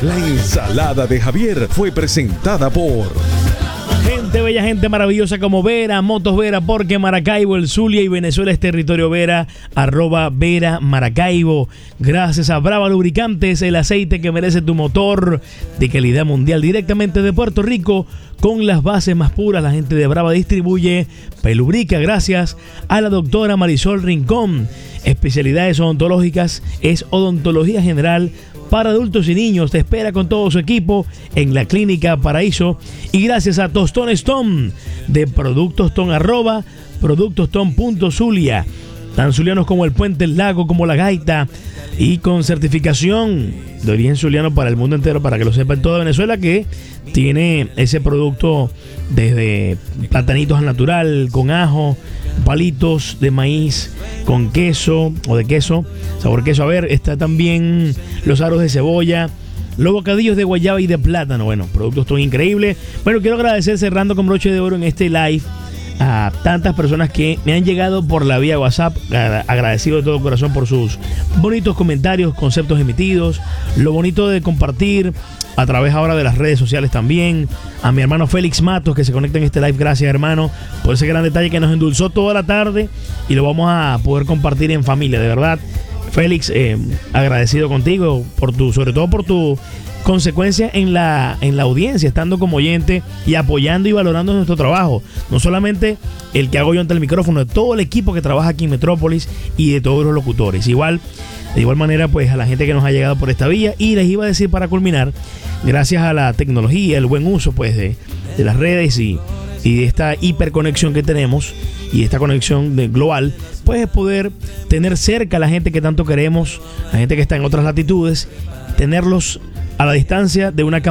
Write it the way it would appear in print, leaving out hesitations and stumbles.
La ensalada de Javier fue presentada por... Gente bella, gente maravillosa como Vera, Motos Vera, porque Maracaibo, el Zulia y Venezuela es territorio Vera, @Vera Maracaibo. Gracias a Brava Lubricantes, el aceite que merece tu motor, de calidad mundial, directamente de Puerto Rico, con las bases más puras. La gente de Brava distribuye Pelubrica. Gracias a la doctora Marisol Rincón, especialidades odontológicas, es odontología general para adultos y niños. Te espera con todo su equipo en la Clínica Paraíso. Y gracias a Tostón Stone de Productos Ton, @productoston.zulia. Tan zulianos como el Puente, el Lago, como la Gaita. Y con certificación de origen zuliano para el mundo entero, para que lo sepa en toda Venezuela, que tiene ese producto desde platanitos al natural, con ajo, palitos de maíz, con queso o de queso, sabor queso. A ver, está también los aros de cebolla, los bocadillos de guayaba y de plátano. Bueno, productos son increíbles. Bueno, quiero agradecer, cerrando con broche de oro en este live, a tantas personas que me han llegado por la vía WhatsApp. Agradecido de todo corazón por sus bonitos comentarios, conceptos emitidos, lo bonito de compartir a través ahora de las redes sociales también. A mi hermano Félix Matos, que se conecta en este live. Gracias, hermano, por ese gran detalle que nos endulzó toda la tarde y lo vamos a poder compartir en familia. De verdad, Félix, agradecido contigo sobre todo por tu consecuencia en la audiencia, estando como oyente y apoyando y valorando nuestro trabajo. No solamente el que hago yo ante el micrófono, de todo el equipo que trabaja aquí en Metrópolis y de todos los locutores. De igual manera, pues, a la gente que nos ha llegado por esta vía. Y les iba a decir, para culminar, gracias a la tecnología, el buen uso, pues, de las redes y de esta hiperconexión que tenemos y esta conexión global, pues, es poder tener cerca a la gente que tanto queremos, la gente que está en otras latitudes, tenerlos a la distancia de una